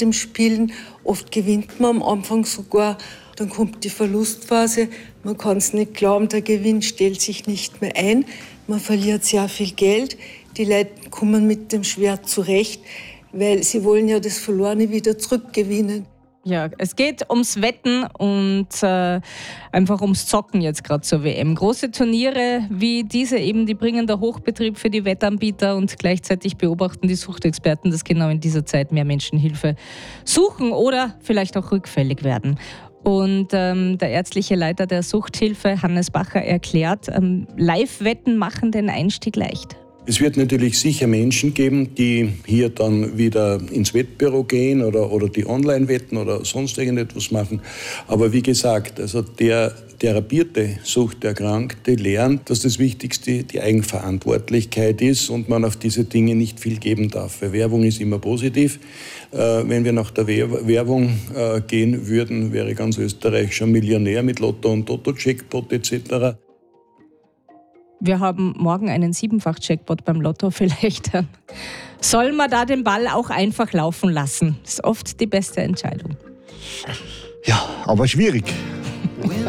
dem Spielen. Oft gewinnt man am Anfang sogar. Dann kommt die Verlustphase. Man kann es nicht glauben, der Gewinn stellt sich nicht mehr ein. Man verliert sehr viel Geld. Die Leute kommen mit dem schwer zurecht, weil sie wollen ja das Verlorene wieder zurückgewinnen. Ja, es geht ums Wetten und einfach ums Zocken jetzt gerade zur WM. Große Turniere wie diese eben, die bringen der Hochbetrieb für die Wettanbieter und gleichzeitig beobachten die Suchtexperten, dass genau in dieser Zeit mehr Menschen Hilfe suchen oder vielleicht auch rückfällig werden. Und der ärztliche Leiter der Suchthilfe, Hannes Bacher, erklärt, Live-Wetten machen den Einstieg leicht. Es wird natürlich sicher Menschen geben, die hier dann wieder ins Wettbüro gehen oder die online wetten oder sonst irgendetwas machen. Aber wie gesagt, also der therapierte Suchterkrankte lernt, dass das Wichtigste die Eigenverantwortlichkeit ist und man auf diese Dinge nicht viel geben darf. Weil Werbung ist immer positiv. Wenn wir nach der Werbung gehen würden, wäre ganz Österreich schon Millionär mit Lotto und Toto-Jackpot etc. Wir haben morgen einen 7-fach-Jackpot beim Lotto. Vielleicht soll man da den Ball auch einfach laufen lassen. Das ist oft die beste Entscheidung. Ja, aber schwierig.